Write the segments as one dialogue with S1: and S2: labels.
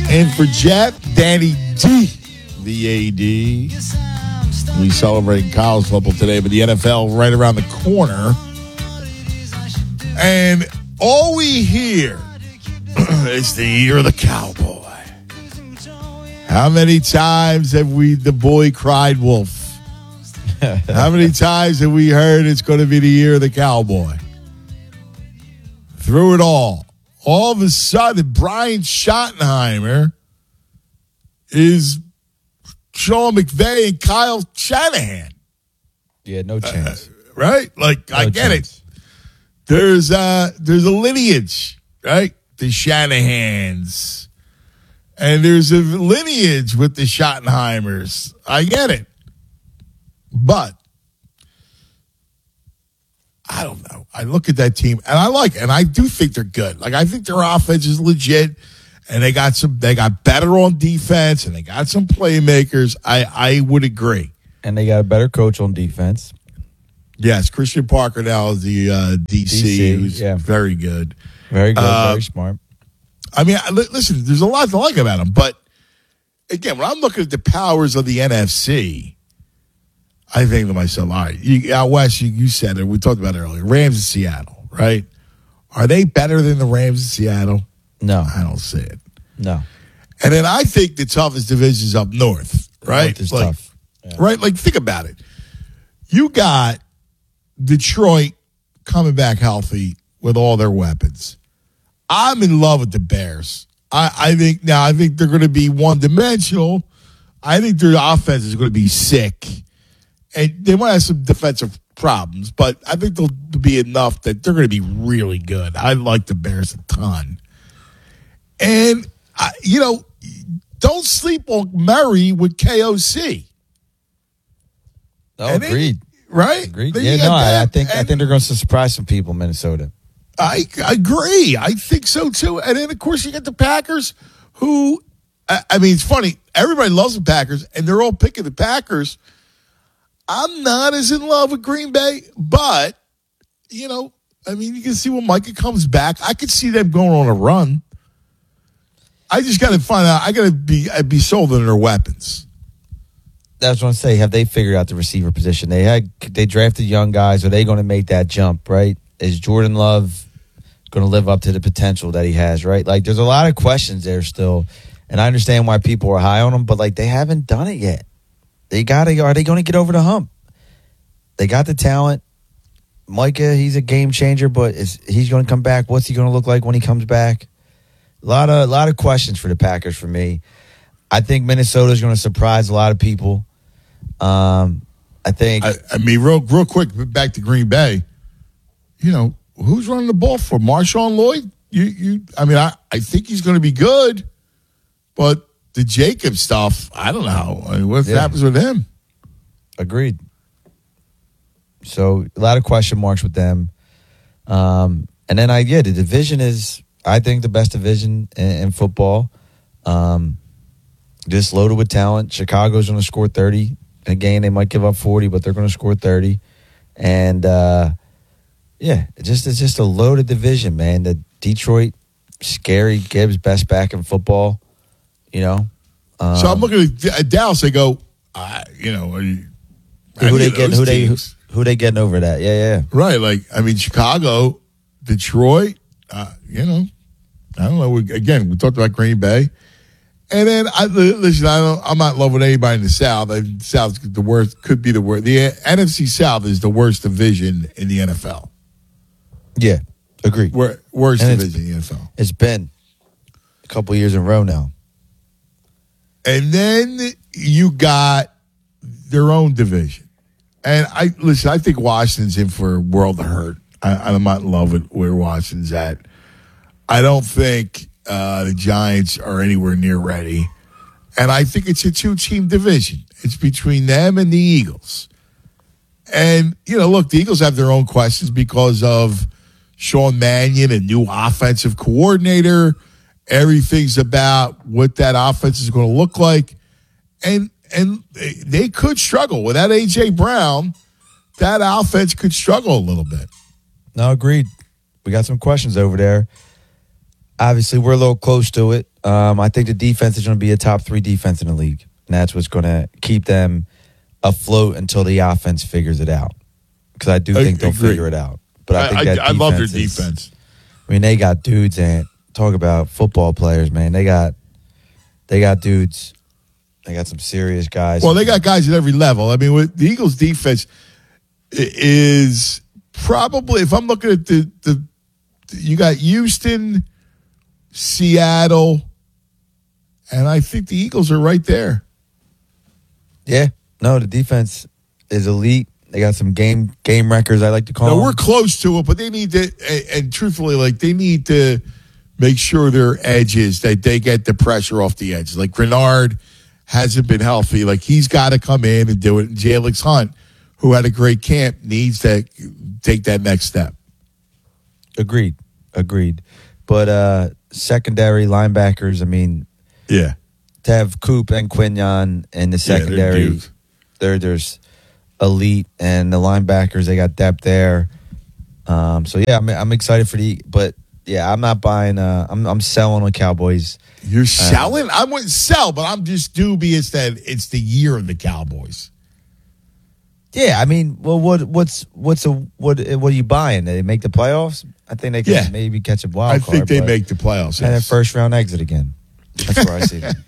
S1: And for Jeff, Danny D, the AD. We celebrating college football today, but the NFL right around the corner. And all we hear is the year of the cowboy. How many times have the boy cried wolf? How many times have we heard it's going to be the year of the cowboy? Through it all of a sudden, Brian Schottenheimer is Sean McVay and Kyle Shanahan.
S2: Yeah, no chance.
S1: Right? Like, I get it. There's a lineage, right? The Shanahans. And there's a lineage with the Schottenheimers. I get it. But I don't know. I look at that team and I like it, and I do think they're good. Like, I think their offense is legit, and they got better on defense, and they got some playmakers. I would agree.
S2: And they got a better coach on defense.
S1: Yes, Christian Parker now is the DC, who's very good.
S2: Very good, very smart.
S1: I mean, listen, there's a lot to like about him, but again, when I'm looking at the powers of the NFC, I think to myself, all right, out west, you said it. We talked about it earlier. Rams in Seattle, right? Are they better than the Rams in Seattle?
S2: No.
S1: I don't see it.
S2: No.
S1: And then I think the toughest division is up north, right?
S2: North is tough. Yeah.
S1: Right? Like, think about it. You got Detroit coming back healthy with all their weapons. I'm in love with the Bears. I think they're going to be one-dimensional. I think their offense is going to be sick. And they might have some defensive problems, but I think they'll be enough that they're going to be really good. I like the Bears a ton. And, don't sleep on Murray with KOC.
S2: Oh, agreed.
S1: Right?
S2: Agreed. I think they're going to surprise some people in Minnesota.
S1: I agree. I think so, too. And then, of course, you get the Packers who, I mean, it's funny. Everybody loves the Packers, and they're all picking the Packers. I'm not as in love with Green Bay, but, you can see when Micah comes back. I could see them going on a run. I just got to find out. I'd be sold on their weapons.
S2: That's what I'm saying. Have they figured out the receiver position? They drafted young guys. Are they going to make that jump, right? Is Jordan Love going to live up to the potential that he has, right? Like, there's a lot of questions there still, and I understand why people are high on him, but, like, they haven't done it yet. Are they going to get over the hump? They got the talent. Micah, he's a game changer, but he's going to come back? What's he going to look like when he comes back? A lot of questions for the Packers for me. I think Minnesota's going to surprise a lot of people. I mean, real quick, back to Green Bay. Who's running the ball for Marshawn Lloyd? I think he's going to be good, but the Jacob stuff, I don't know. I mean, what happens with him? Agreed. So a lot of question marks with them. And then the division is, I think, the best division in football. Just loaded with talent. Chicago's going to score 30. Again, they might give up 40, but they're going to score 30. And it's just a loaded division, man. The Detroit, scary. Gibbs, best back in football.
S1: So I'm looking at Dallas. They go,
S2: who they getting over that? Yeah.
S1: Right. Like, I mean, Chicago, Detroit. I don't know. Again, we talked about Green Bay, and then I'm not in love with anybody in the South. The South's the worst. Could be the worst. The NFC South is the worst division in the NFL.
S2: Yeah, agreed.
S1: Worst division in the NFL.
S2: It's been a couple years in a row now.
S1: And then you got their own division. And I think Washington's in for a world of hurt. I'm not in love with where Washington's at. I don't think the Giants are anywhere near ready. And I think it's a two-team division. It's between them and the Eagles. And, look, the Eagles have their own questions because of Sean Mannion, a new offensive coordinator. Everything's about what that offense is going to look like. And they could struggle. Without A.J. Brown, that offense could struggle a little bit.
S2: No, agreed. We got some questions over there. Obviously, we're a little close to it. I think the defense is going to be a top 3 defense in the league. And that's what's going to keep them afloat until the offense figures it out. Because I do think they'll figure it out. But I think that
S1: I love their defense.
S2: I mean, they got dudes, and talk about football players, man. They got dudes. They got some serious guys.
S1: Well, they got guys at every level. I mean, with the Eagles' defense is probably, if I'm looking at the you got Houston, Seattle, and I think the Eagles are right there.
S2: Yeah. No, the defense is elite. They got some game records, I like to call them.
S1: We're close to it, but they need to, and truthfully, like, they need to make sure their edges, that they get the pressure off the edges. Like, Grenard hasn't been healthy. Like, he's got to come in and do it. And Jalix Hunt, who had a great camp, needs to take that next step.
S2: Agreed. But secondary linebackers, I mean,
S1: yeah,
S2: to have Coop and Quinyon in the secondary, there's elite, and the linebackers, they got depth there. So yeah, I'm excited for but yeah, I'm not buying. I'm selling on Cowboys.
S1: You're selling? I wouldn't sell, but I'm just dubious that it's the year of the Cowboys.
S2: Yeah, I mean, well, what are you buying? They make the playoffs? I think they can maybe catch a wild card.
S1: I think they make the playoffs.
S2: And a first round exit again. That's where I see them.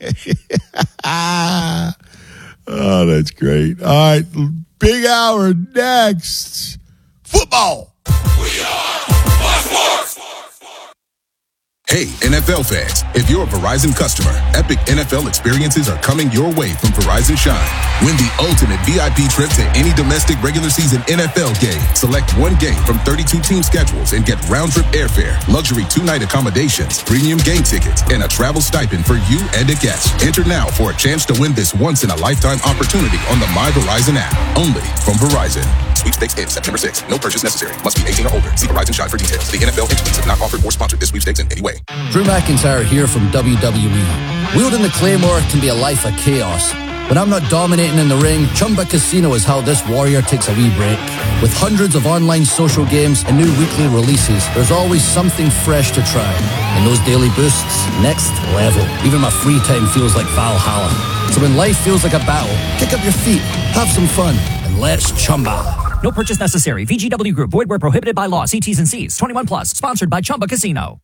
S1: Oh, that's great. All right, big hour next. Football.
S3: We are Fox Sports. Hey, NFL fans, if you're a Verizon customer, epic NFL experiences are coming your way from Verizon Shine. Win the ultimate VIP trip to any domestic regular season NFL game. Select one game from 32 team schedules and get round-trip airfare, luxury 2-night accommodations, premium game tickets, and a travel stipend for you and a guest. Enter now for a chance to win this once-in-a-lifetime opportunity on the My Verizon app. Only from Verizon. Sweepstakes ends September 6th. No purchase necessary. Must be 18 or older. See Verizon Shine for details. The NFL entities have not offered or sponsored this sweepstakes in any way.
S4: Drew McIntyre here from WWE. Wielding the Claymore can be a life of chaos. When I'm not dominating in the ring, Chumba Casino is how this warrior takes a wee break. With hundreds of online social games and new weekly releases, there's always something fresh to try. And those daily boosts, next level. Even my free time feels like Valhalla. So when life feels like a battle, kick up your feet, have some fun, and let's Chumba.
S5: No purchase necessary. VGW Group. Void where prohibited by law. See T's and C's. 21 plus. Sponsored by Chumba Casino.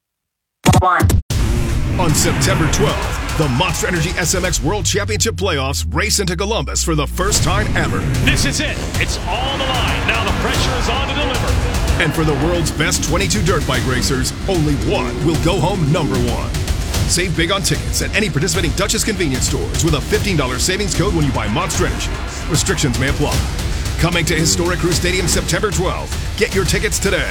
S6: On September 12th, the Monster Energy SMX World Championship Playoffs race into Columbus for the first time ever.
S7: This is it. It's all the line. Now the pressure is on to deliver.
S6: And for the world's best 22 dirt bike racers, only one will go home number one. Save big on tickets at any participating Duchess convenience stores with a $15 savings code when you buy Monster Energy. Restrictions may apply. Coming to Historic Crew Stadium September 12th. Get your tickets today.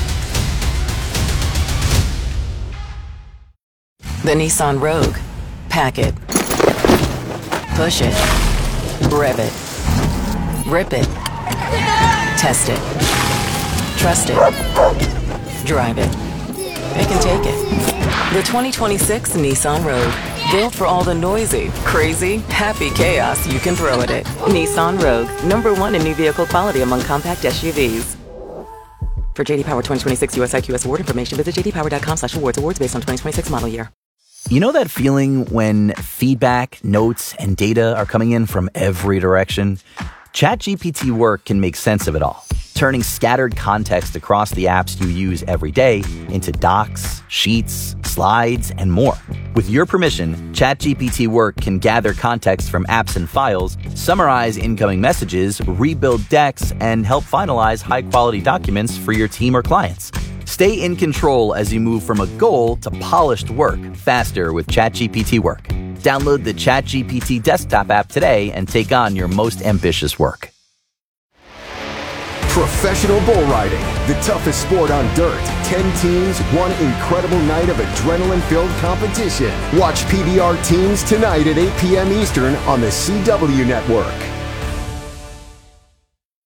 S8: The Nissan Rogue. Pack it. Push it. Rev it. Rip it. Test it. Trust it. Drive it. It can take it. The 2026 Nissan Rogue. Built for all the noisy, crazy, happy chaos you can throw at it. Nissan Rogue. #1 in new vehicle quality among compact SUVs. For JD Power 2026 US IQS award information, visit jdpower.com/awards. Awards based on 2026 model year.
S9: You know that feeling when feedback, notes, and data are coming in from every direction? ChatGPT Work can make sense of it all, turning scattered context across the apps you use every day into docs, sheets, slides, and more. With your permission, ChatGPT Work can gather context from apps and files, summarize incoming messages, rebuild decks, and help finalize high-quality documents for your team or clients. Stay in control as you move from a goal to polished work faster with ChatGPT Work. Download the ChatGPT desktop app today and take on your most ambitious work.
S10: Professional bull riding, the toughest sport on dirt. 10 teams, one incredible night of adrenaline-filled competition. Watch PBR Teams tonight at 8 p.m. Eastern on the CW Network.
S6: Our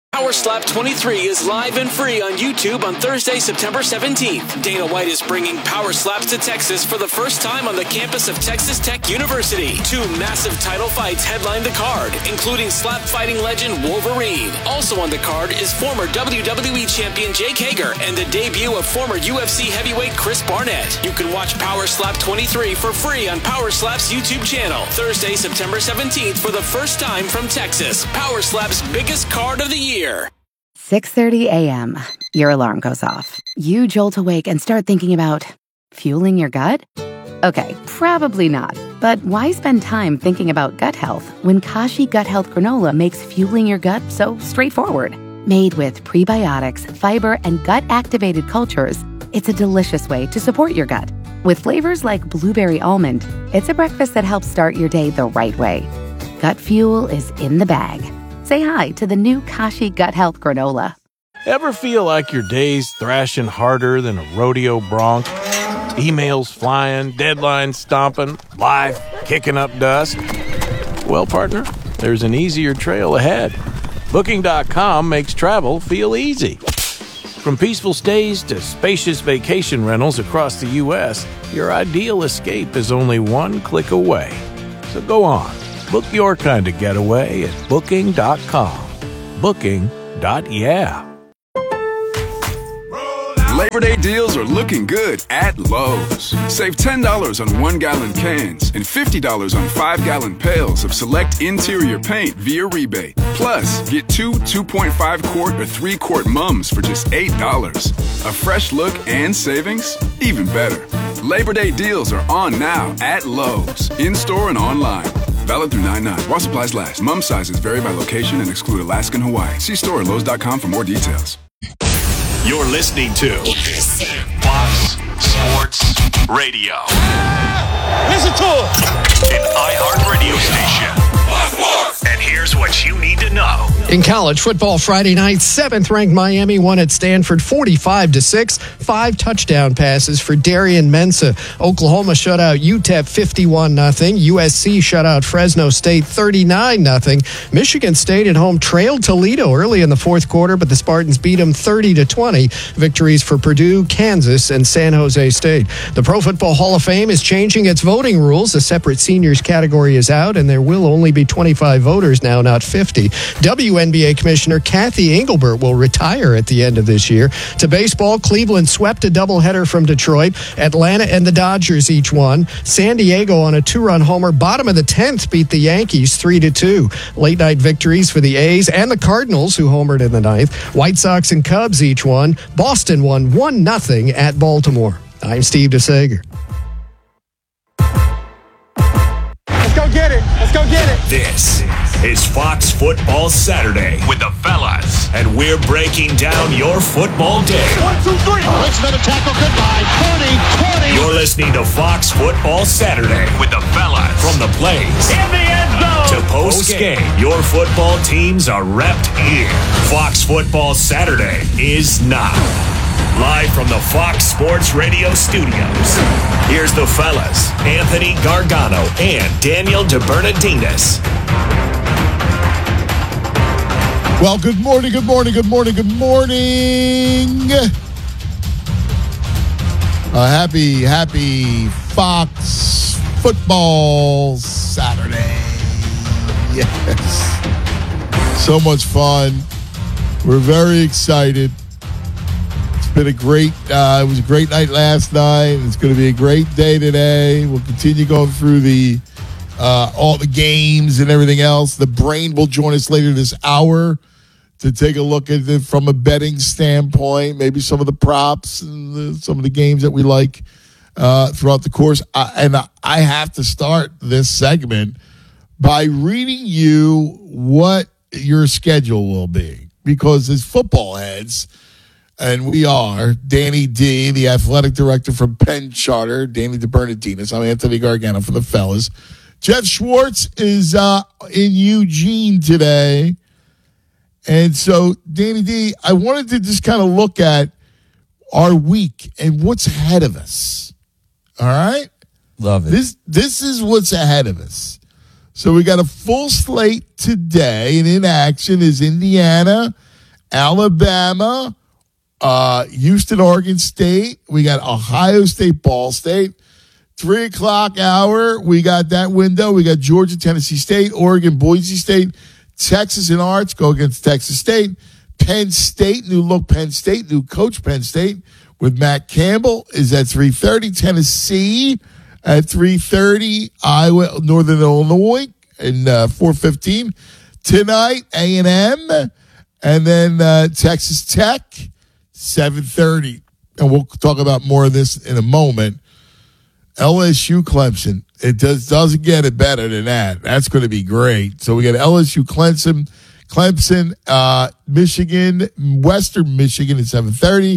S11: Slap 23 is live and free on YouTube on Thursday, September 17th. Dana White is bringing Power Slaps to Texas for the first time on the campus of Texas Tech University. 2 massive title fights headline the card, including slap fighting legend Wolverine. Also on the card is former WWE champion Jake Hager and the debut of former UFC heavyweight Chris Barnett. You can watch Power Slap 23 for free on Power Slap's YouTube channel. Thursday, September 17th for the first time from Texas. Power Slap's biggest card of the year.
S12: 6:30 a.m. Your alarm goes off. You jolt awake and start thinking about fueling your gut? Okay, probably not. But why spend time thinking about gut health when Kashi Gut Health Granola makes fueling your gut so straightforward? Made with prebiotics, fiber, and gut-activated cultures, it's a delicious way to support your gut. With flavors like blueberry almond, it's a breakfast that helps start your day the right way. Gut fuel is in the bag. Say hi to the new Kashi Gut Health Granola.
S13: Ever feel like your day's thrashing harder than a rodeo bronc? Emails flying, deadlines stomping, life kicking up dust? Well, partner, there's an easier trail ahead. Booking.com makes travel feel easy. From peaceful stays to spacious vacation rentals across the U.S., your ideal escape is only one click away. So go on, book your kind of getaway at Booking.com. Booking.yeah.
S14: Labor Day deals are looking good at Lowe's. Save $10 on 1-gallon cans and $50 on 5-gallon pails of select interior paint via rebate. Plus, get 2 2.5-quart or 3-quart mums for just $8. A fresh look and savings? Even better. Labor Day deals are on now at Lowe's, in-store and online. Valid through 9/9. While supplies last. Mum sizes vary by location and exclude Alaska and Hawaii. See store at Lowe's.com for more details.
S6: You're listening to Fox Sports Radio.
S7: Listen to it.
S6: An iHeartRadio station. And here's what you need to know.
S15: In college football Friday night, 7th-ranked Miami won at Stanford 45-6. 5 touchdown passes for Darian Mensah. Oklahoma shut out UTEP 51-0. USC shut out Fresno State 39-0. Michigan State at home trailed Toledo early in the fourth quarter, but the Spartans beat them 30-20. Victories for Purdue, Kansas, and San Jose State. The Pro Football Hall of Fame is changing its voting rules. A separate seniors category is out, and there will only be 25 voters now, not 50. WNBA Commissioner Kathy Engelbert will retire at the end of this year. To baseball, Cleveland swept a doubleheader from Detroit. Atlanta and the Dodgers each won. San Diego on a 2-run homer. Bottom of the 10th beat the Yankees 3-2. Late night victories for the A's and the Cardinals, who homered in the 9th. White Sox and Cubs each won. Boston won 1-0 at Baltimore. I'm Steve DeSager.
S7: Let's go get it. Let's go get it.
S6: This is Fox Football Saturday with the fellas, and we're breaking down your football day.
S7: 1, 2, 3. It's another tackle. Goodbye. 30, 20.
S6: You're listening to Fox Football Saturday with the fellas. From the plays
S7: In the end zone.
S6: to post-game, your football teams are repped here. Fox Football Saturday is now. Live from the Fox Sports Radio studios, here's the fellas, Anthony Gargano and Daniel DeBernardinis.
S1: Well, good morning, good morning, good morning, good morning. Happy Fox Football Saturday. Yes. So much fun. We're very excited. It was a great night last night. It's going to be a great day today. We'll continue going through all the games and everything else. The Brain will join us later this hour to take a look at it from a betting standpoint, maybe some of the props and some of the games that we like throughout the course. And I have to start this segment by reading you what your schedule will be, because as football heads, and we are, Danny D, the athletic director from Penn Charter, Danny DeBernardinis. I'm Anthony Gargano from the fellas. Jeff Schwartz is in Eugene today. And so, Danny D, I wanted to just kind of look at our week and what's ahead of us. All right?
S2: Love it.
S1: This is what's ahead of us. So we got a full slate today, and in action is Indiana Alabama, Houston, Oregon State. We got Ohio State, Ball State. 3 o'clock hour, we got that window. We got Georgia, Tennessee State, Oregon, Boise State, Texas and Arts go against Texas State. Penn State, new look Penn State, new coach Penn State with Matt Campbell is at 3:30. Tennessee at 3:30. Iowa, Northern Illinois, and 4:15. Tonight, A&M, and then Texas Tech, 7:30. And we'll talk about more of this in a moment. LSU Clemson. It doesn't get it better than that. That's going to be great. So we got LSU Clemson, Michigan, Western Michigan at 7:30.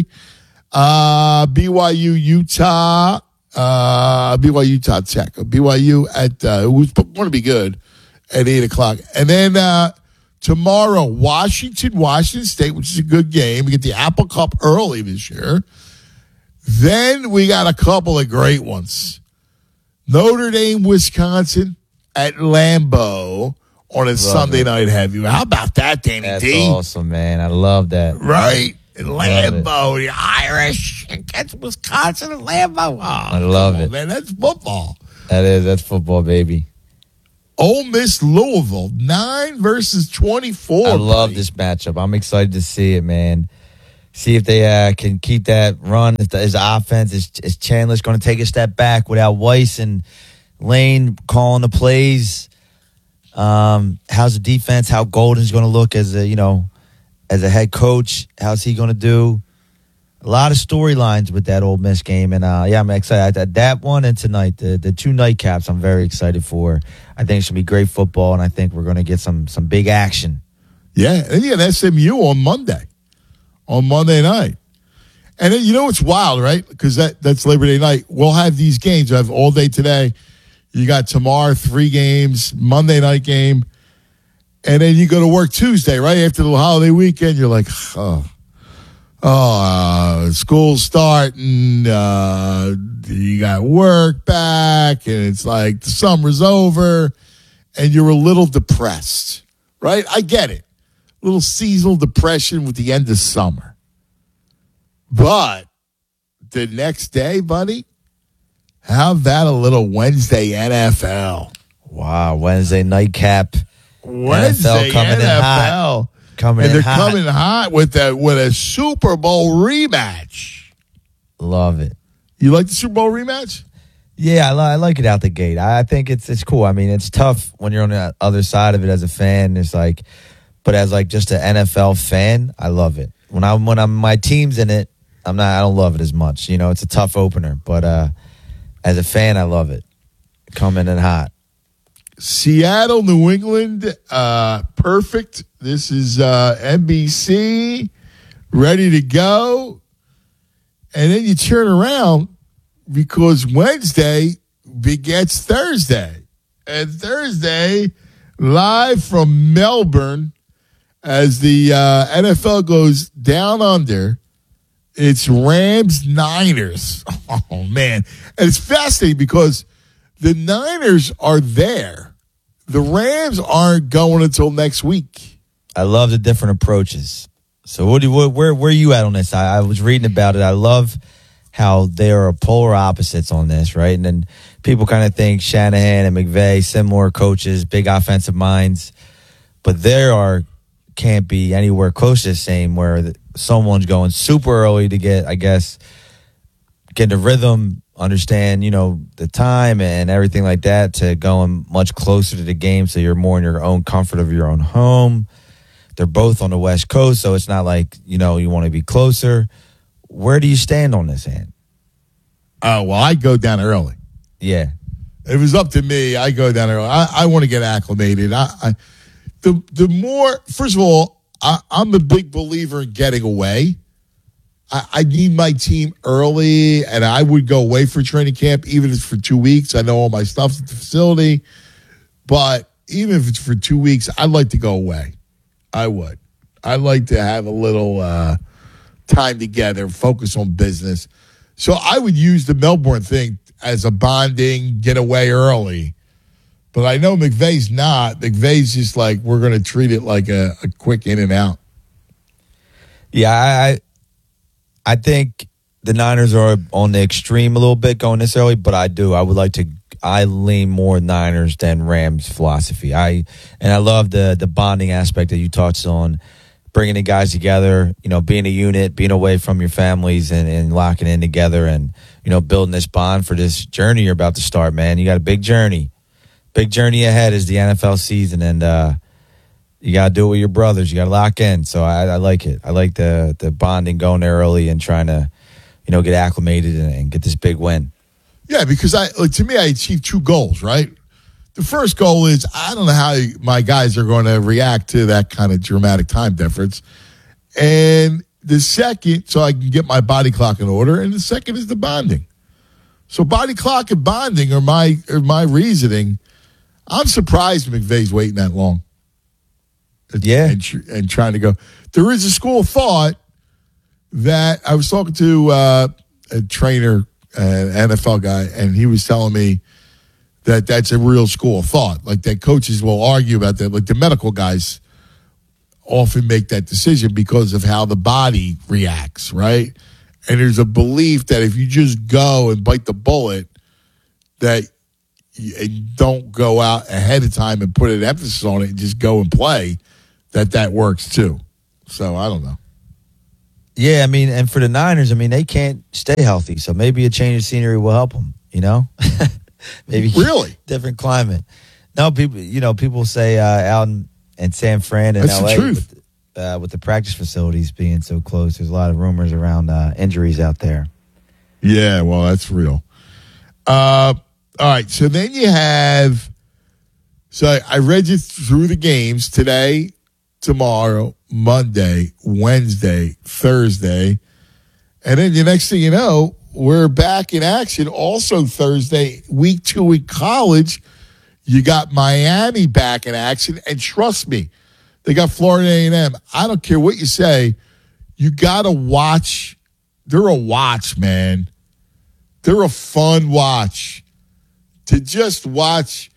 S1: BYU Utah, BYU Utah Tech. BYU at who's going to be good at 8 o'clock. And then tomorrow, Washington State, which is a good game. We get the Apple Cup early this year. Then we got a couple of great ones. Notre Dame, Wisconsin at Lambeau on a Sunday night heavy. How about that, Danny
S2: That's
S1: D?
S2: awesome, man. I love that.
S1: Right? Lambeau, the Irish against Wisconsin at Lambeau. Oh,
S2: I love it.
S1: Man, that's football.
S2: That's football, baby.
S1: Ole Miss, Louisville, 9 versus 24.
S2: I love this matchup. I'm excited to see it, man. See if they can keep that run. His offense is Chandler's going to take a step back without Weiss and Lane calling the plays. How's the defense? How Golden's going to look as a head coach? How's he going to do? A lot of storylines with that Ole Miss game, and I'm excited. That one and tonight, the two nightcaps, I'm very excited for. I think it should be great football, and I think we're going to get some big action.
S1: Yeah, and you got SMU on Monday night. And then, it's wild, right? Because that's Labor Day night. We'll have these games. I have all day today. You got tomorrow, 3 games, Monday night game. And then you go to work Tuesday, right? After the holiday weekend, you're like, school's starting. You got work back. And it's like the summer's over. And you're a little depressed, right? I get it. Little seasonal depression with the end of summer. But the next day, buddy, how about a little Wednesday NFL?
S2: Wow, Wednesday nightcap.
S1: Wednesday
S2: NFL coming in hot.
S1: They're coming hot with a Super Bowl rematch.
S2: Love it.
S1: You like the Super Bowl rematch?
S2: Yeah, I like it out the gate. I think it's cool. I mean, it's tough when you're on the other side of it as a fan. It's like, but as like just an NFL fan, I love it. When I'm my team's in it, I don't love it as much. It's a tough opener, but as a fan, I love it. Coming in hot.
S1: Seattle, New England, perfect. This is NBC, ready to go. And then you turn around because Wednesday begets Thursday. And Thursday, live from Melbourne, as the NFL goes down under, it's Rams-Niners. Oh, man. And it's fascinating because the Niners are there. The Rams aren't going until next week.
S2: I love the different approaches. So where are you at on this? I was reading about it. I love how they are polar opposites on this, right? And then people kind of think Shanahan and McVay, similar coaches, big offensive minds. But can't be anywhere close to the same where someone's going super early to get the rhythm, understand, the time and everything like that, to going much closer to the game so you're more in your own comfort of your own home. They're both on the West Coast, so it's not like, you want to be closer. Where do you stand on this, Ant?
S1: Oh, well, I go down early.
S2: Yeah.
S1: If it was up to me, I go down early. I want to get acclimated. The more, first of all, I'm a big believer in getting away. I need my team early, and I would go away for training camp, even if it's for 2 weeks. I know all my stuff's at the facility. But even if it's for 2 weeks, I'd like to go away. I would. I'd like to have a little time together, focus on business. So I would use the Melbourne thing as a bonding, get away early. But I know McVay's not. McVay's just like, we're going to treat it like a quick in and out.
S2: Yeah, I think the Niners are on the extreme a little bit going this early, but I lean more Niners than Rams philosophy. I love the bonding aspect that you touched on, bringing the guys together, being a unit, being away from your families and locking in together and, building this bond for this journey you're about to start, man. You got a big journey. Big journey ahead is the NFL season, and you got to do it with your brothers. You got to lock in. So I like it. I like the bonding going there early and trying to, get acclimated and get this big win.
S1: Yeah, because to me, I achieved two goals, right? The first goal is I don't know how my guys are going to react to that kind of dramatic time difference. And the second, so I can get my body clock in order. And the second is the bonding. So body clock and bonding are my reasoning. I'm surprised McVay's waiting that long.
S2: Yeah.
S1: And trying to go. There is a school of thought that I was talking to a trainer, an NFL guy, and he was telling me that that's a real school of thought. Like that coaches will argue about that. Like the medical guys often make that decision because of how the body reacts, right? And there's a belief that if you just go and bite the bullet, that you don't go out ahead of time and put an emphasis on it and just go and play, that works too. So I don't know.
S2: Yeah, and for the Niners, they can't stay healthy. So maybe a change of scenery will help them, Maybe
S1: really
S2: different climate. No, people say out in San Fran and
S1: that's
S2: LA
S1: the truth.
S2: With the practice facilities being so close, there's a lot of rumors around injuries out there.
S1: Yeah, well, that's real. All right, so then you have. So I read you through the games today, tomorrow, Monday, Wednesday, Thursday, and then the next thing you know, we're back in action. Also Thursday, week 2 in college, you got Miami back in action, and trust me, they got Florida A&M. I don't care what you say, you got to watch. They're a watch, man. They're a fun watch. To just watch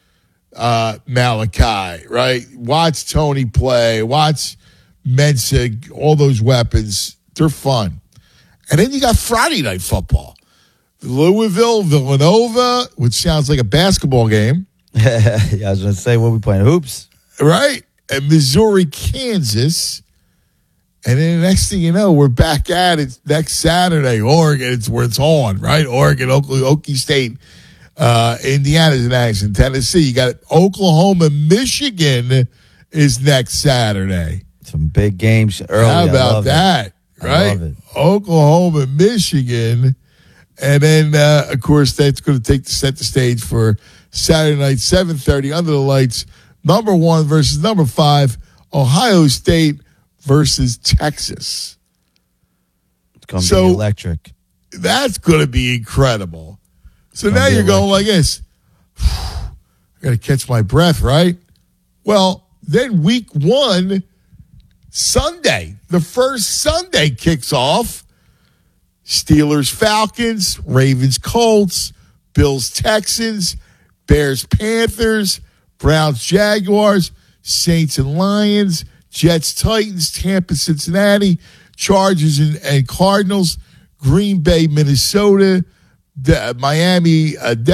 S1: Malachi, right? Watch Tony play. Watch Mensah, all those weapons. They're fun. And then you got Friday night football. Louisville, Villanova, which sounds like a basketball game.
S2: Yeah, I was going to say, what are we playing? Hoops?
S1: Right? And Missouri, Kansas. And then the next thing you know, we're back at it next Saturday. Oregon, it's where it's on, right? Oregon, Okie State, Indiana's in action. Tennessee, you got Oklahoma, Michigan is next Saturday.
S2: Some big games early.
S1: How about that? Right?
S2: I love it.
S1: Oklahoma, Michigan. And then, of course, that's going to set the stage for Saturday night, 7:30, under the lights. Number 1 versus number 5, Ohio State versus Texas.
S2: It's going to be electric.
S1: That's going to be incredible. So now you're going like this. I got to catch my breath, right? Well, then week 1, Sunday, the first Sunday kicks off. Steelers, Falcons, Ravens, Colts, Bills, Texans, Bears, Panthers, Browns, Jaguars, Saints and Lions, Jets, Titans, Tampa, Cincinnati, Chargers and Cardinals, Green Bay, Minnesota, Miami,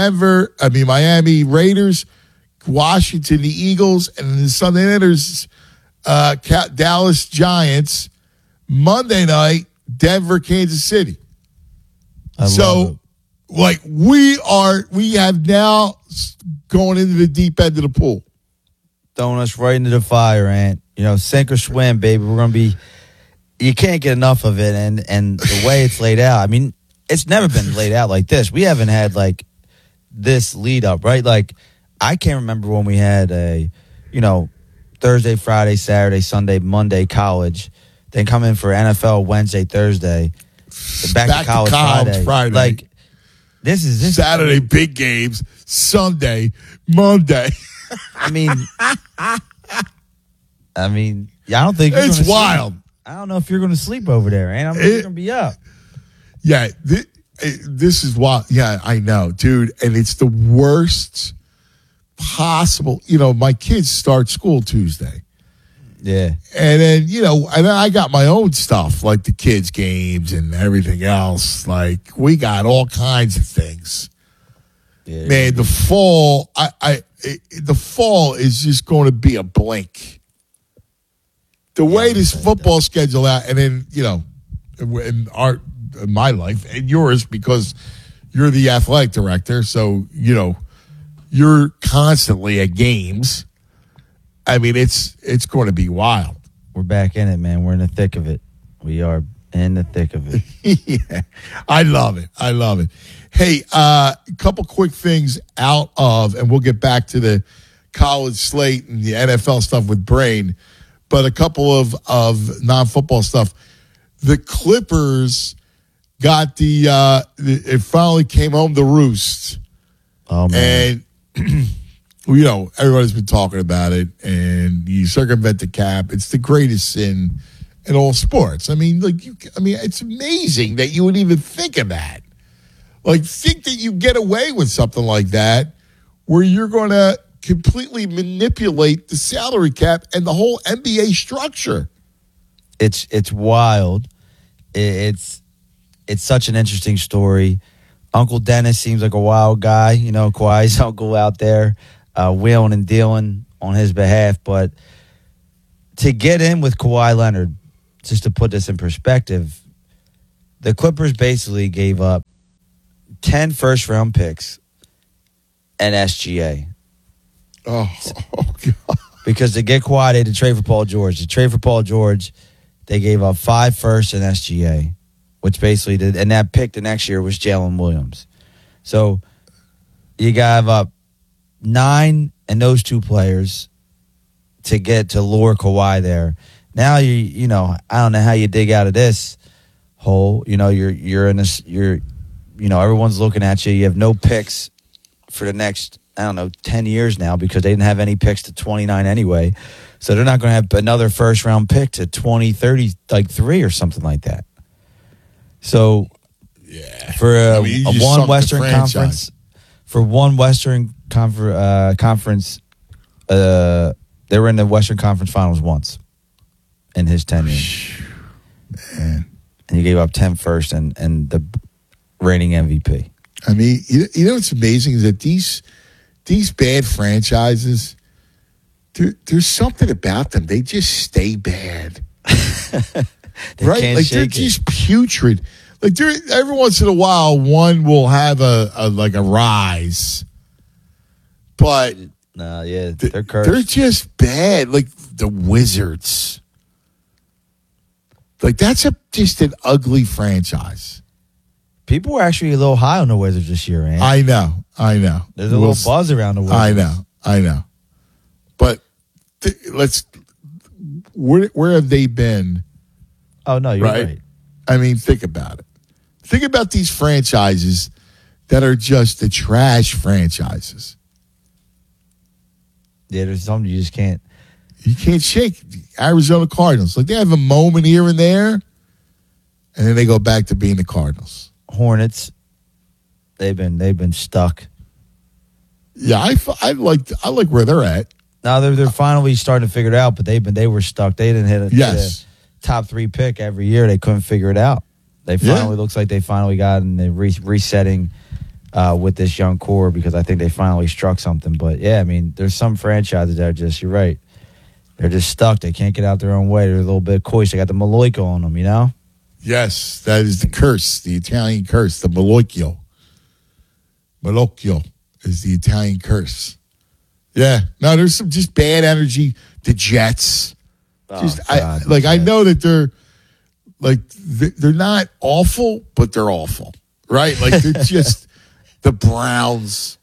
S1: Miami Raiders, Washington, the Eagles, and then Sunday night there's Dallas Giants. Monday night, Denver, Kansas City. We have now going into the deep end of the pool.
S2: Throwing us right into the fire, Ant. Sink or swim, baby. We're going to be, you can't get enough of it. And the way it's laid out, it's never been laid out like this. We haven't had this lead up, right? I can't remember when we had Thursday, Friday, Saturday, Sunday, Monday, college, then come in for NFL Wednesday, Thursday, back to college Friday. This is
S1: Saturday, big games, Sunday, Monday.
S2: I don't think
S1: it's wild.
S2: I don't know if you're going to sleep over there, and you're going to be up.
S1: Yeah, this is wild. Yeah, I know, dude, and it's the worst possible. My kids start school Tuesday,
S2: Yeah.
S1: And then, you know, and I got my own stuff, like the kids' games and everything else. Like, we got all kinds of things.
S2: Yeah,
S1: man, the fall, the fall is just going to be a blink. The way this football schedule out, and then, you know, in my life and yours, because you're the athletic director, so, you know, you're constantly at games. I mean, it's going to be wild.
S2: We're back in it, man. We're in the thick of it. We are in the thick of it.
S1: Yeah, I love it. I love it. Hey, a couple quick things out of, and we'll get back to the college slate and the NFL stuff with Brain, but a couple of non-football stuff. The Clippers got it finally came home to roost.
S2: Oh, man.
S1: And, you know, everybody's been talking about it, and you circumvent the cap. It's the greatest sin in all sports. I mean, it's amazing that you would even think of that. Like, think that you get away with something like that where you're going to completely manipulate the salary cap and the whole NBA structure.
S2: It's wild. It's such an interesting story. Uncle Dennis seems like a wild guy. You know, Kawhi's uncle out there, wheeling and dealing on his behalf. But to get in with Kawhi Leonard, just to put this in perspective, the Clippers basically gave up 10 first-round picks and SGA.
S1: Oh, God.
S2: Because to get Kawhi, they had to trade for Paul George. To trade for Paul George, they gave up 5 firsts and SGA, which basically did, and that pick the next year was Jalen Williams. So you gave up 9 and those 2 players to lure Kawhi there. Now you know, I don't know how you dig out of this hole. You know, you're in this, you know, everyone's looking at you. You have no picks for the next, 10 years now, because they didn't have any picks to 29 anyway. So they're not going to have another first round pick to 2030, like 3 or something like that. So
S1: yeah,
S2: for one Western Conference, conference, they were in the Western Conference Finals once in his tenure.
S1: Man.
S2: And he gave up 10 first and the reigning MVP.
S1: I mean, you know what's amazing is that these bad franchises, there's something about them. They just stay bad. Right? Like, they're just putrid. Like, every once in a while, one will have a rise. But
S2: they're cursed.
S1: They're just bad. Like the Wizards. Like, that's just an ugly franchise.
S2: People were actually a little high on the Wizards this year, man.
S1: I know.
S2: There's a little buzz around the Wizards.
S1: I know. But where have they been?
S2: Oh, no, you're right.
S1: I mean, think about it. Think about these franchises that are just the trash franchises.
S2: Yeah, there's something you just can't.
S1: You can't shake. The Arizona Cardinals. Like, they have a moment here and there, and then they go back to being the Cardinals.
S2: Hornets, they've been stuck.
S1: Yeah, I like where they're at.
S2: Now they're finally starting to figure it out, but they were stuck. They didn't hit a top 3 pick every year. They couldn't figure it out. They finally looks like they finally got in the resetting with this young core, because I think they finally struck something. But yeah, I mean, there's some franchises that are just, you're right, they're just stuck. They can't get out their own way. They're a little bit coy. They got the Maloika on them, you know.
S1: Yes, that is the curse, the Italian curse, the Malocchio. Malocchio is the Italian curse. Yeah, no, there's some just bad energy. The Jets, I know that they're not awful, but they're awful, right? Like, they're just the Browns,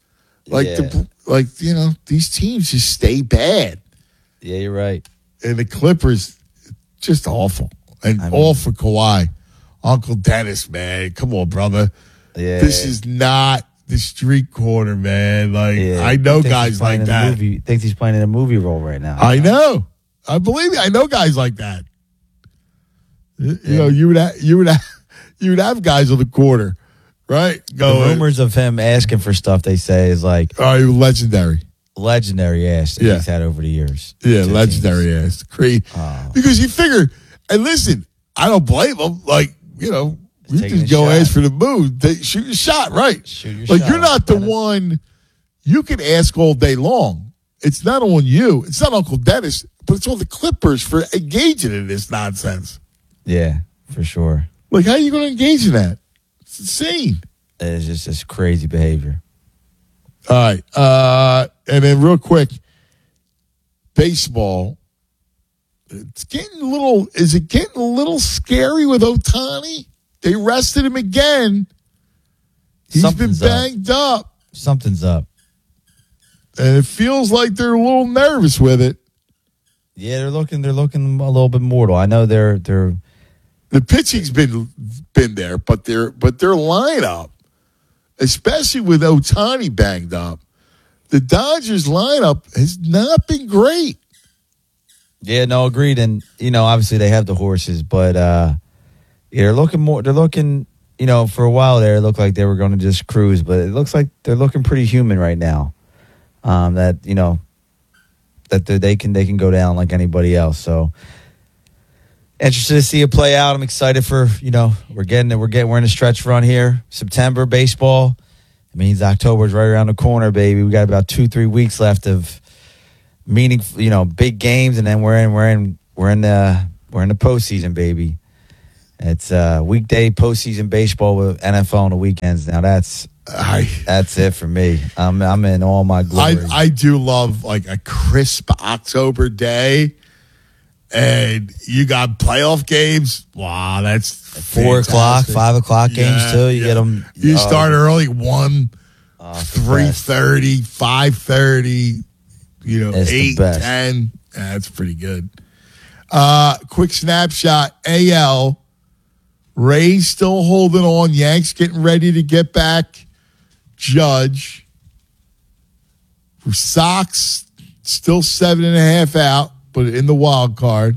S1: these teams just stay bad.
S2: Yeah, you're right.
S1: And the Clippers, just awful. And all for Kawhi. Uncle Dennis, man. Come on, brother.
S2: Yeah.
S1: This is not the street corner, man. Like, I know guys like that.
S2: Thinks he's playing in a movie role right now.
S1: I know. I believe me. I know guys like that. You know, you would have guys on the corner, right?
S2: The rumors of him asking for stuff, they say, is like,
S1: legendary.
S2: legendary ass that he's had over the years.
S1: Yeah, legendary ass. Great. Because you figure, and listen, I don't blame him. Like, you just go ask for the moon. Shoot your shot, right?
S2: Shoot your
S1: shot. You're not the one. You can ask all day long. It's not on you. It's not Uncle Dennis, but it's on the Clippers for engaging in this nonsense.
S2: Yeah, for sure.
S1: Like, how are you going to engage in that? It's insane.
S2: It's just this crazy behavior.
S1: All right. And then real quick, baseball. It's getting a little, is it getting a little scary with Ohtani? They rested him again. He's been banged up.
S2: Something's up.
S1: And it feels like they're a little nervous with it.
S2: Yeah, they're looking a little bit mortal. I know they're
S1: the pitching's been there, but their lineup, especially with Ohtani banged up, the Dodgers lineup has not been great.
S2: Yeah, no, agreed. And obviously they have the horses, but they're looking, for a while there, it looked like they were going to just cruise, but it looks like they're looking pretty human right now. That they can go down like anybody else. So interested to see it play out. I'm excited for we're in a stretch run here. September baseball. It means October's right around the corner, baby. We got about 2-3 weeks left of meaningful, big games, and then we're in the postseason, baby. It's weekday postseason baseball with NFL on the weekends. Now that's it for me. I'm in all my glory.
S1: I do love like a crisp October day, and you got playoff games. Wow, that's
S2: 4 o'clock, 5 o'clock games too. You get them.
S1: You start early 1, 3:30, 5:30. 8, 10. That's pretty good. Quick snapshot. AL. Rays still holding on. Yanks getting ready to get back Judge. Sox still 7.5 out, but in the wild card.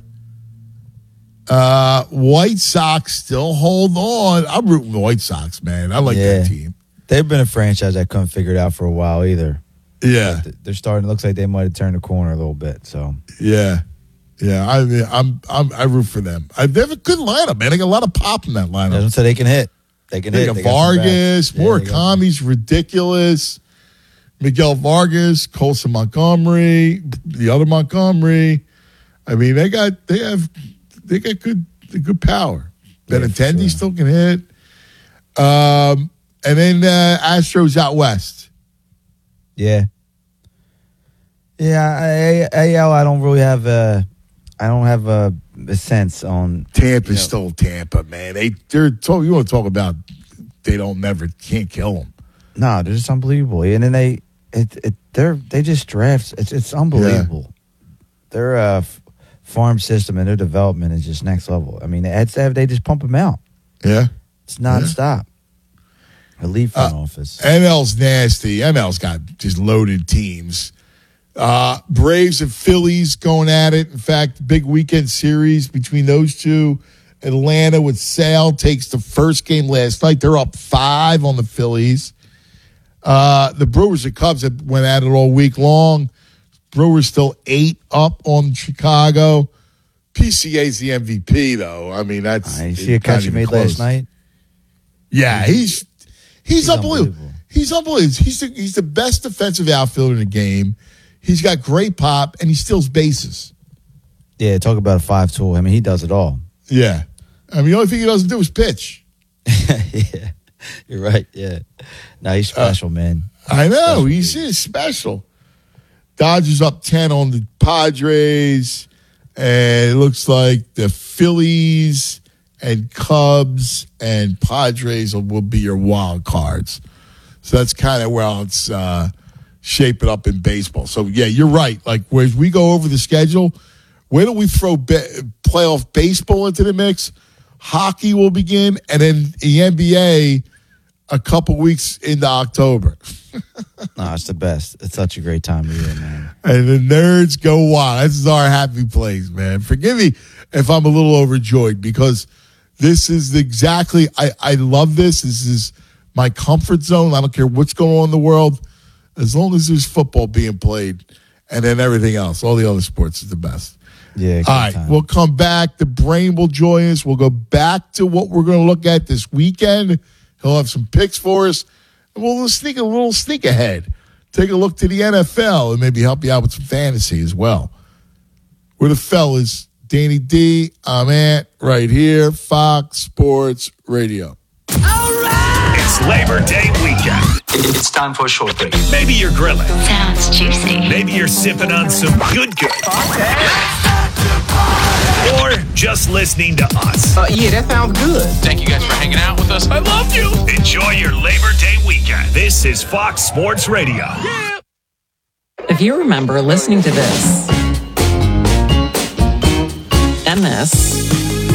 S1: White Sox still hold on. I'm rooting the White Sox, man. I like that team.
S2: They've been a franchise that couldn't figure it out for a while either.
S1: Yeah,
S2: but they're starting. It looks like they might have turned the corner a little bit. So
S1: yeah. I mean, I root for them. They have a good lineup, man. They got a lot of pop in that lineup.
S2: So they can hit. They got
S1: Vargas, Murakami's ridiculous. Miguel Vargas, Colson Montgomery, the other Montgomery. I mean, they got good power. Benintendi still can hit. And then Astros out west.
S2: Yeah. Yeah, AL, I don't really have a sense on.
S1: Tampa's still Tampa, man. You want to talk about can't kill them.
S2: No, they're just unbelievable. And then they just draft. It's unbelievable. Yeah. Their farm system and their development is just next level. I mean, they just pump them out.
S1: Yeah,
S2: it's nonstop. Elite front office.
S1: NL's nasty. NL's got just loaded teams. Braves and Phillies going at it. In fact, big weekend series between those two. Atlanta with Sale takes the first game last night. They're up 5 on the Phillies. The Brewers and Cubs went at it all week long. Brewers still 8 up on Chicago. PCA's the MVP, though. I mean, that's
S2: you see a catch he made last night?
S1: Yeah, he's unbelievable. He's unbelievable. He's the best defensive outfielder in the game. He's got great pop, and he steals bases.
S2: Yeah, talk about a 5 tool. I mean, he does it all.
S1: Yeah. I mean, the only thing he doesn't do is pitch.
S2: Yeah, you're right. Yeah. No, he's special, man.
S1: I know. He's special. Dodgers up 10 on the Padres, and it looks like the Phillies and Cubs and Padres will be your wild cards. So that's kind of where it's shaping up in baseball. So, yeah, you're right. Like, as we go over the schedule, where do we throw playoff baseball into the mix? Hockey will begin, and then the NBA a couple weeks into October.
S2: No, it's the best. It's such a great time of year, man.
S1: And the nerds go wild. This is our happy place, man. Forgive me if I'm a little overjoyed, because this is I love this. This is my comfort zone. I don't care what's going on in the world. As long as there's football being played, and then everything else, all the other sports is the best.
S2: Yeah.
S1: All right, we'll come back. The brain will join us. We'll go back to what we're going to look at this weekend. He'll have some picks for us. And we'll sneak a little sneak ahead. Take a look to the NFL and maybe help you out with some fantasy as well. We're the fellas. Danny D, I'm Ant, right here, Fox Sports Radio.
S16: It's Labor Day weekend.
S17: It's time for a short break.
S16: Maybe you're grilling.
S18: Sounds juicy.
S16: Maybe you're sipping on some good. Or just listening to us.
S17: Yeah, that sounds good. Thank you guys for hanging out with us.
S16: I love you. Enjoy your Labor Day weekend. This is Fox Sports Radio. Yeah.
S19: If you remember listening to this, and this,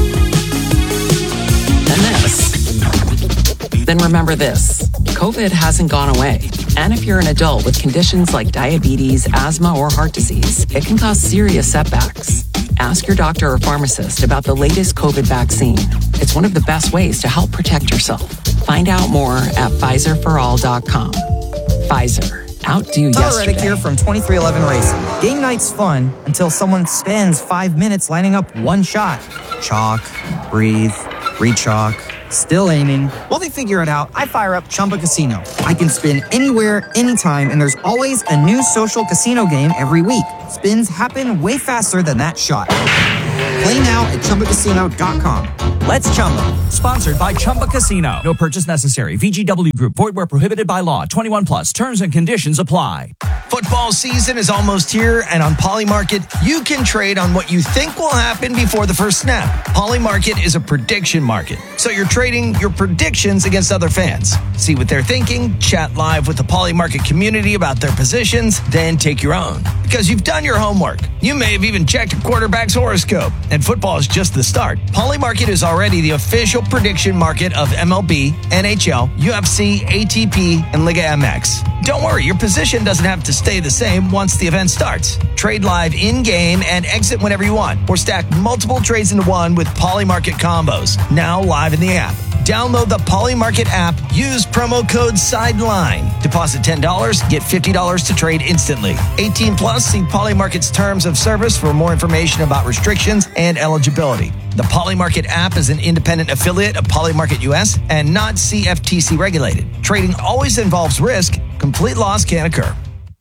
S19: and this, then remember this. COVID hasn't gone away. And if you're an adult with conditions like diabetes, asthma, or heart disease, it can cause serious setbacks. Ask your doctor or pharmacist about the latest COVID vaccine. It's one of the best ways to help protect yourself. Find out more at PfizerForAll.com. Pfizer. Outdo yesterday.
S20: Reddick here from 2311 Racing. Game night's fun until someone spends 5 minutes lining up one shot. Chalk, breathe, re-chalk, still aiming. While they figure it out, I fire up Chumba Casino. I can spin anywhere, anytime, and there's always a new social casino game every week. Spins happen way faster than that shot. Play now at ChumbaCasino.com. Let's Chumba.
S5: Sponsored by Chumba Casino. No purchase necessary. VGW Group. Void where prohibited by law. 21 plus. Terms and conditions apply.
S21: Football season is almost here, and on Polymarket, you can trade on what you think will happen before the first snap. Polymarket is a prediction market, so you're trading your predictions against other fans. See what they're thinking, chat live with the Polymarket community about their positions, then take your own. Because you've done your homework. You may have even checked a quarterback's horoscope, and football is just the start. Polymarket is already the official prediction market of MLB, NHL, UFC, ATP, and Liga MX. Don't worry, your position doesn't have to stay the same once the event starts. Trade live in-game and exit whenever you want, or stack multiple trades into one with Polymarket combos. Now live in the app. Download the Polymarket app. Use promo code SIDELINE. Deposit $10, get $50 to trade instantly. 18 plus, see Polymarket's terms of service for more information about restrictions and eligibility. The Polymarket app is an independent affiliate of Polymarket US and not CFTC regulated. Trading always involves risk. Complete loss can occur.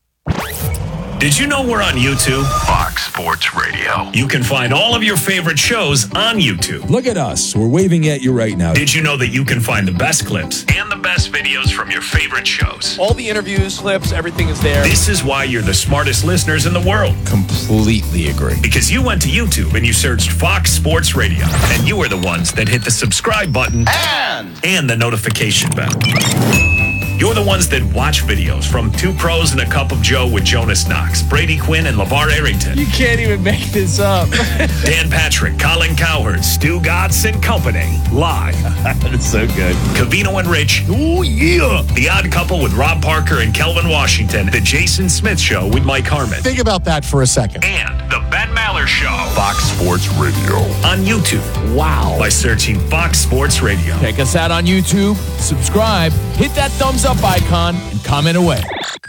S16: Did you know we're on YouTube? Fox Sports Radio. You can find all of your favorite shows on YouTube.
S22: Look at us. We're waving at you right now.
S16: Did you know that you can find the best clips and the best videos from your favorite shows?
S13: All the interviews, clips, everything is there.
S16: This is why you're the smartest listeners in the world.
S22: Completely agree.
S16: Because you went to YouTube and you searched Fox Sports Radio. And you are the ones that hit the subscribe button and the notification bell. You're the ones that watch videos from Two Pros and a Cup of Joe with Jonas Knox, Brady Quinn, and LeVar Arrington.
S13: You can't even make this up.
S16: Dan Patrick, Colin Cowherd, Stu Gatz and Company. Live.
S22: That's so good.
S16: Covino and Rich. Oh, yeah. The Odd Couple with Rob Parker and Kelvin Washington. The Jason Smith Show with Mike Harmon.
S23: Think about that for a second.
S16: And The Ben Maller Show.
S3: Fox Sports Radio.
S16: On YouTube.
S23: Wow.
S16: By searching Fox Sports Radio.
S22: Check us out on YouTube. Subscribe. Hit that thumbs up icon and comment away.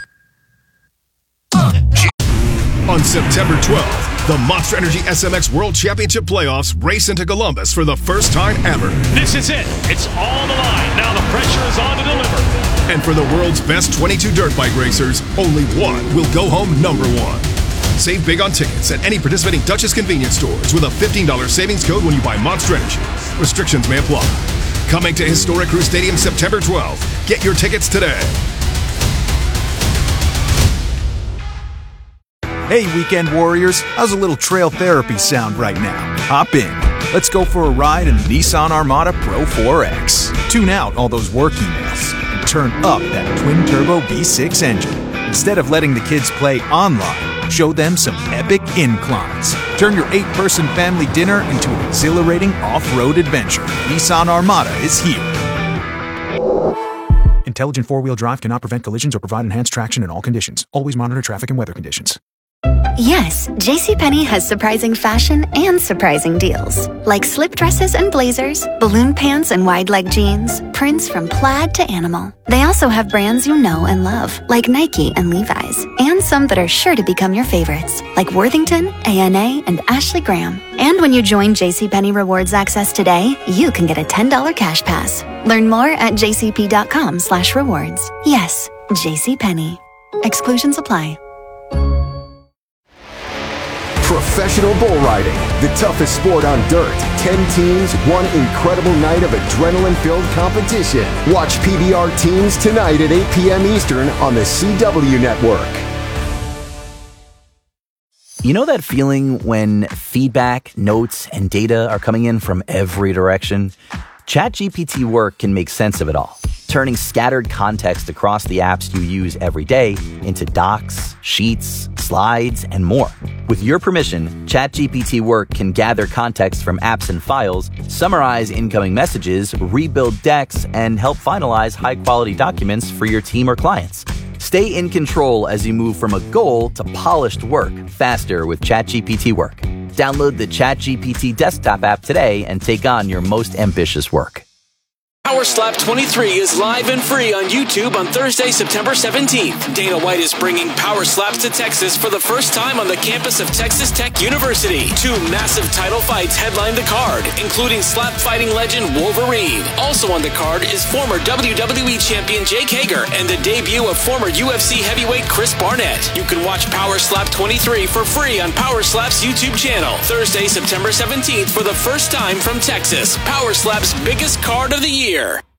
S6: On September 12th, the Monster Energy SMX World Championship Playoffs race into Columbus for the first time ever.
S7: This is it. It's all on the line. Now the pressure is on to deliver.
S6: And for the world's best 22 dirt bike racers, only one will go home number one. Save big on tickets at any participating Dutchess convenience stores with a $15 savings code when you buy Monster Energy. Restrictions may apply. Coming to Historic Crew Stadium September 12th. Get your tickets today.
S24: Hey, Weekend Warriors, how's a little trail therapy sound right now? Hop in. Let's go for a ride in the Nissan Armada Pro 4X. Tune out all those work emails and turn up that twin-turbo V6 engine. Instead of letting the kids play online, show them some epic inclines. Turn your 8-person family dinner into an exhilarating off-road adventure. Nissan Armada is here. Intelligent four-wheel drive cannot prevent collisions or provide enhanced traction in all conditions. Always monitor traffic and weather conditions.
S4: Yes, JCPenney has surprising fashion and surprising deals. Like slip dresses and blazers, balloon pants and wide leg jeans, prints from plaid to animal. They also have brands you know and love, like Nike and Levi's, and some that are sure to become your favorites, like Worthington, A&A, and Ashley Graham. And when you join JCPenney Rewards Access today, you can get a $10 cash pass. Learn more at jcp.com/rewards. Yes, JCPenney. Exclusions apply.
S10: Professional bull riding, the toughest sport on dirt. 10 teams, one incredible night of adrenaline-filled competition. Watch PBR Teams tonight at 8 p.m. Eastern on the CW Network.
S9: You know that feeling when feedback, notes, and data are coming in from every direction? ChatGPT Work can make sense of it all, turning scattered context across the apps you use every day into docs, sheets, slides, and more. With your permission, ChatGPT Work can gather context from apps and files, summarize incoming messages, rebuild decks, and help finalize high-quality documents for your team or clients. Stay in control as you move from a goal to polished work faster with ChatGPT Work. Download the ChatGPT desktop app today and take on your most ambitious work.
S11: Power Slap 23 is live and free on YouTube on Thursday, September 17th. Dana White is bringing Power Slaps to Texas for the first time on the campus of Texas Tech University. 2 massive title fights headline the card, including slap fighting legend Wolverine. Also on the card is former WWE champion Jake Hager and the debut of former UFC heavyweight Chris Barnett. You can watch Power Slap 23 for free on Power Slap's YouTube channel. Thursday, September 17th for the first time from Texas. Power Slap's biggest card of the year.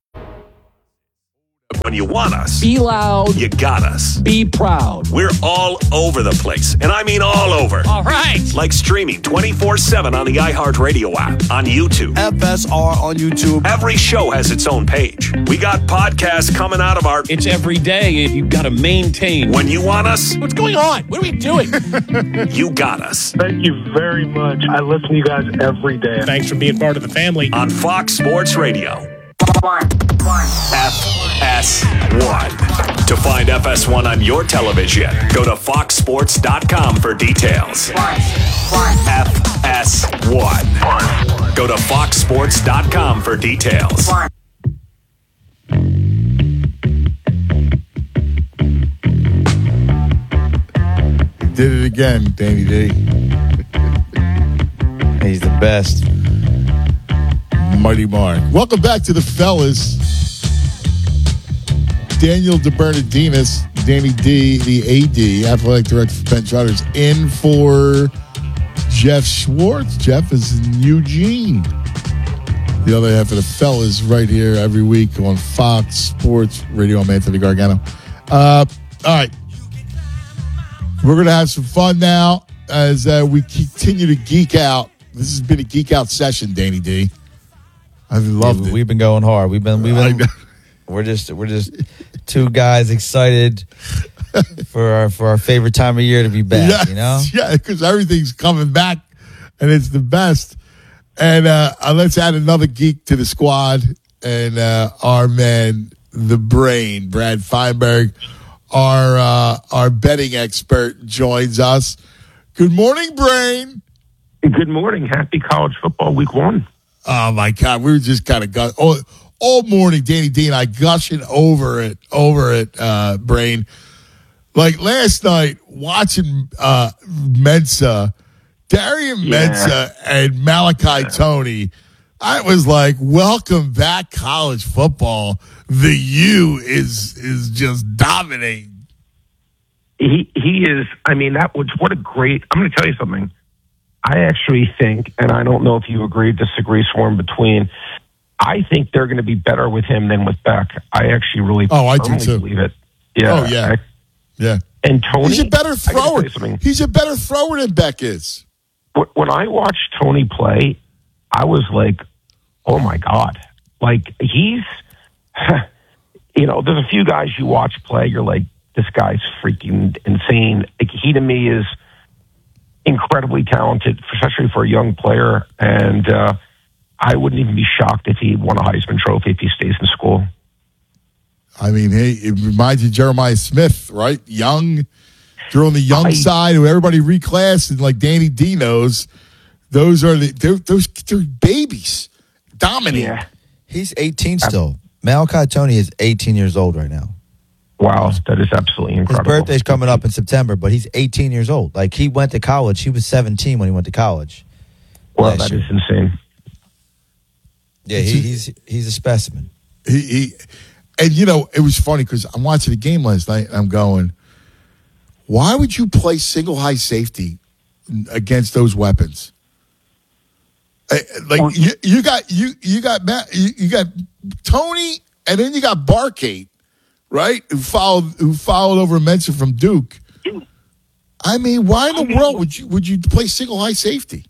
S16: When you want us,
S22: Be loud.
S16: you got us.
S22: Be proud.
S16: We're all over the place, and I mean all over.
S22: All right.
S16: Like streaming 24/7 on the iHeartRadio app, on YouTube.
S8: FSR on YouTube.
S16: Every show has its own page. We got podcasts coming out of our...
S22: It's every day. You've got to maintain.
S16: When you want us,
S22: What's going on? What are we doing?
S16: you got us.
S18: Thank you very much. I listen to you guys every day.
S22: Thanks for being part of the family.
S16: On Fox Sports Radio. FS1. To find FS1 on your television, go to foxsports.com for details. FS1. Go to foxsports.com for details.
S1: Did it again, Danny D.
S2: He's the best.
S1: Mighty Mark. Welcome back to the fellas. Daniel DeBernardinis, Danny D, the AD, Athletic Director for Penn Charters, in for Jeff Schwartz. Jeff is in Eugene. The other half of the fellas right here every week on Fox Sports Radio. I'm Anthony Gargano. All right. We're going to have some fun now as we continue to geek out. This has been a geek out session, Danny D. I've loved it.
S2: We've been going hard. We're just 2 guys excited for our favorite time of year to be back.
S1: Yes,
S2: you know,
S1: yeah, because everything's coming back, and it's the best. And let's add another geek to the squad, and our man, the brain, Brad Feinberg, our betting expert, joins us. Good morning, Brain.
S18: Good morning. Happy college football week 1.
S1: Oh, my God. We were just kind of all morning, Danny D and I gushing over it, Brain. Like last night, watching Mensa, Darian Mensa and Malachi Tony, I was like, welcome back, college football. The U is just dominating.
S18: He is, I mean, what a great, I'm going to tell you something. I actually think, and I don't know if you agree, disagree, sworn between, I think they're going to be better with him than with Beck. I actually really
S1: I do too.
S18: believe it. Yeah.
S1: Oh, yeah. Yeah.
S18: And Tony.
S1: He's a better thrower. He's a better thrower than Beck is.
S18: When I watched Tony play, I was like, oh my God. Like, he's, there's a few guys you watch play, you're like, this guy's freaking insane. Like, he to me is incredibly talented, especially for a young player. And I wouldn't even be shocked if he won a Heisman Trophy if he stays in school.
S1: I mean, hey, it reminds you of Jeremiah Smith, right? Young, They're on the young side who everybody reclassed, and like Danny D knows, they're babies. Dominant.
S18: Yeah.
S2: He's 18 still. Malachi Tony is 18 years old right now.
S18: Wow, that is absolutely incredible.
S2: His birthday's coming up in September, but he's 18 years old. Like, he went to college. He was 17 when he went to college.
S18: Well, that is insane.
S2: Yeah, he's a specimen.
S1: And you know, it was funny because I'm watching the game last night and I'm going, why would you play single high safety against those weapons? Like you got Tony, and then you got Barkate, right? Who followed over Mensa from Duke. I mean, why in the world would you play single high safety?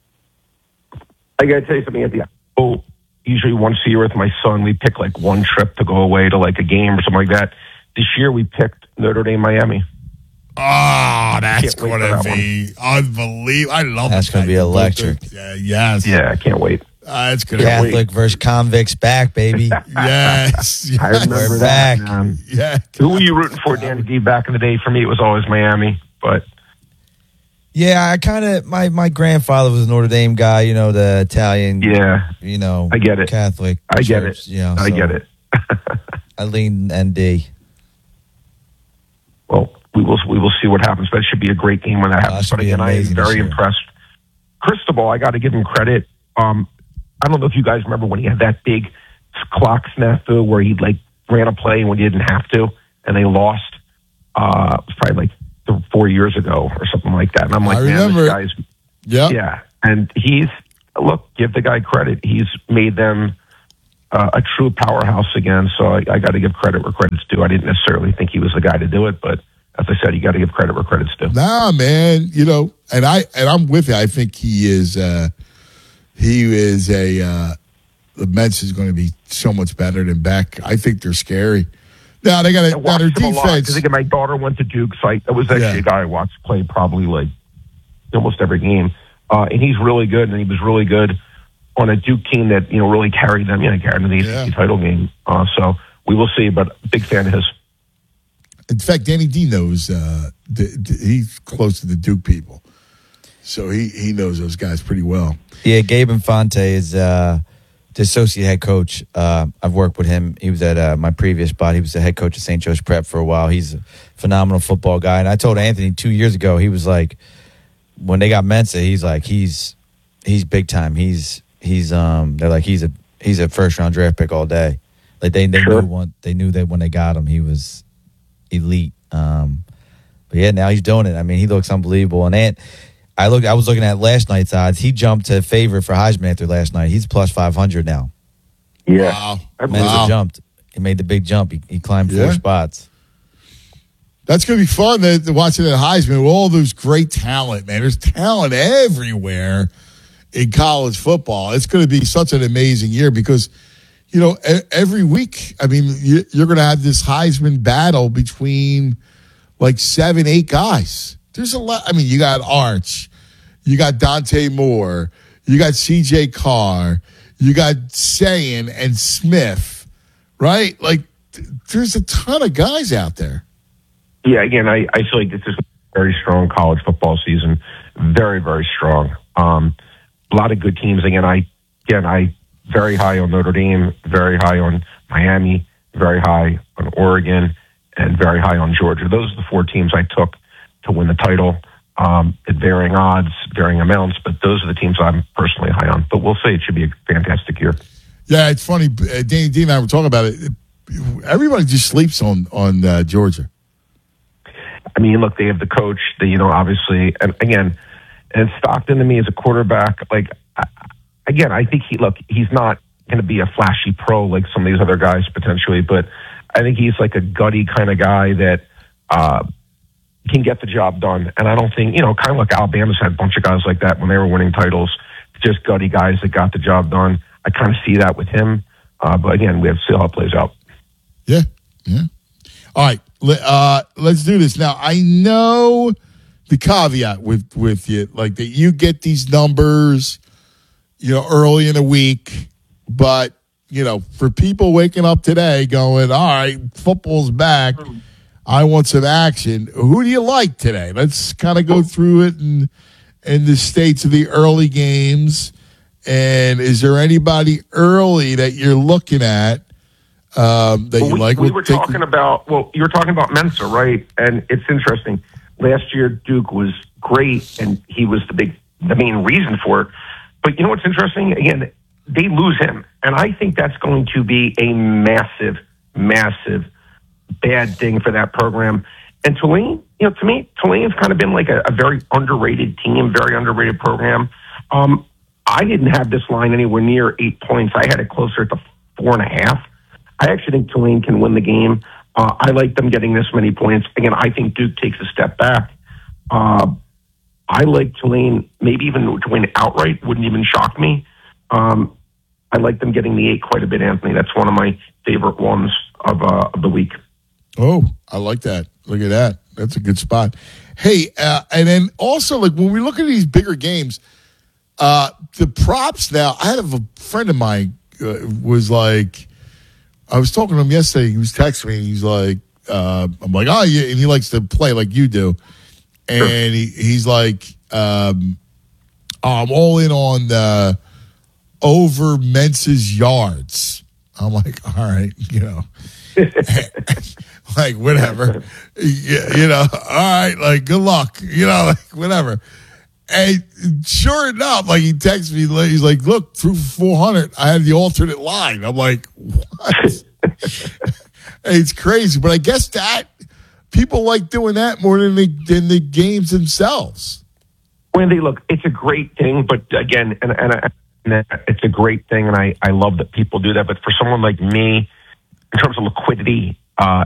S18: I got to tell you something, Anthony. Usually once a year with my son, we pick like one trip to go away to like a game or something like that. This year we picked Notre Dame, Miami.
S1: Oh, that's going to be unbelievable. I love
S2: That's going to be electric.
S1: Yes.
S18: Yeah, I can't wait.
S1: It's going to
S2: Catholic versus convicts back, baby.
S1: Yes.
S18: I remember
S2: We're
S18: that.
S2: back.
S1: Yeah.
S18: Who were you rooting for, Danny D? Back in the day, for me, it was always Miami. But
S2: yeah, I kind of my grandfather was a Notre Dame guy, you know, the Italian.
S18: Yeah,
S2: you know,
S18: I get it.
S2: Catholic.
S18: I get
S2: church,
S18: it.
S2: You know,
S18: I get it.
S2: I lean ND.
S18: Well, we will see what happens. That should be a great game when that happens. But again, I am very impressed. Cristobal, I got to give him credit. I don't know if you guys remember when he had that big clock snafu where he like ran a play when he didn't have to, and they lost. It was probably like 4 years ago or something like that. And I'm like, man, this guy's yeah. And give the guy credit. He's made them a true powerhouse again. So I got to give credit where credit's due. I didn't necessarily think he was the guy to do it, but as I said, you got to give credit where credit's due.
S1: Nah, man, you know, and I'm with you. I think the Mets is going to be so much better than Beck. I think they're scary. Now they got their defense.
S18: I think my daughter went to Duke, so that was actually a guy I watched play probably like almost every game, and he's really good. And he was really good on a Duke team that really carried them. Carried them to the ACC title game. So we will see. But big fan of his.
S1: In fact, Danny D knows he's close to the Duke people, so he knows those guys pretty well.
S2: Yeah, Gabe Infante is the associate head coach. I've worked with him. He was at my previous spot. He was the head coach at St. Joe's Prep for a while. He's a phenomenal football guy. And I told Anthony 2 years ago, he was like, when they got Mensa, he's like, he's big time. They're like, he's a first round draft pick all day. Like they knew that when they got him, he was elite. But yeah, now he's doing it. I mean, he looks unbelievable. And I was looking at last night's odds. He jumped to favorite for Heisman after last night. He's plus 500 now.
S18: Yeah.
S2: Mensa jumped. He made the big jump. He climbed 4 spots.
S1: That's going to be fun to watch it at Heisman with all those great talent, man. There's talent everywhere in college football. It's going to be such an amazing year because, every week, I mean, you're going to have this Heisman battle between like 7-8 guys. There's a lot. I mean, you got Arch, you got Dante Moore, you got C.J. Carr, you got Sayin and Smith, right? Like, there's a ton of guys out there.
S18: Yeah, again, I feel like this is a very strong college football season. Very, very strong. A lot of good teams. Again, I very high on Notre Dame, very high on Miami, very high on Oregon, and very high on Georgia. Those are the 4 teams I took to win the title at varying odds, varying amounts, but those are the teams I'm personally high on. But we'll say it should be a fantastic year.
S1: Yeah, it's funny. Danny D and I were talking about it. Everybody just sleeps on Georgia.
S18: I mean, look, they have the coach, obviously, and again, and Stockton to me as a quarterback, like, I think he's not going to be a flashy pro like some of these other guys potentially, but I think he's like a gutty kind of guy that can get the job done. And I don't think, kind of like Alabama's had a bunch of guys like that when they were winning titles, just gutty guys that got the job done. I kind of see that with him. But again, we have to see how it plays out.
S1: Yeah. All right. Let's do this. Now, I know the caveat with you, like that you get these numbers, early in the week, but, for people waking up today going, all right, football's back, I want some action. Who do you like today? Let's kind of go through it and the states of the early games. And is there anybody early that you're looking at you like?
S18: You were talking about Mensa, right? And it's interesting. Last year, Duke was great, and he was the main reason for it. But you know what's interesting? Again, they lose him, and I think that's going to be a massive, massive bad thing for that program. And Tulane, to me, Tulane's kind of been like a very underrated team, very underrated program. I didn't have this line anywhere near 8 points. I had it closer to 4.5. I actually think Tulane can win the game. I like them getting this many points. Again, I think Duke takes a step back. I like Tulane, maybe even to win outright, wouldn't even shock me. I like them getting the 8 quite a bit, Anthony. That's one of my favorite ones of the week.
S1: Oh, I like that. Look at that. That's a good spot. Hey, and then also, like, when we look at these bigger games, the props now, I had a friend of mine was like, I was talking to him yesterday. He was texting me. He's like, I'm like, oh, yeah. And he likes to play like you do. And he's like, I'm all in on over Mensa's yards. I'm like, all right, like, whatever. All right, like, good luck. Like, whatever. And sure enough, like, he texts me, he's like, look, through 400, I had the alternate line. I'm like, what? It's crazy. But I guess that people like doing that more than the games themselves.
S18: Wendy, look, it's a great thing, but again, and it's a great thing, and I love that people do that. But for someone like me, in terms of liquidity,